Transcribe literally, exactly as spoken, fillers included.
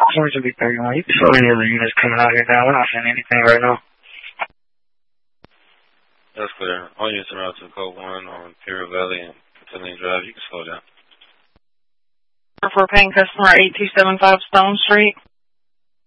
Sorry to be thirty-one. You can show any other units coming out here now. We're not seeing anything right now. That's clear. All units are out to code one on Imperial Valley and Tilling Drive. You can slow down. For paying customer eight two seven five Stone Street.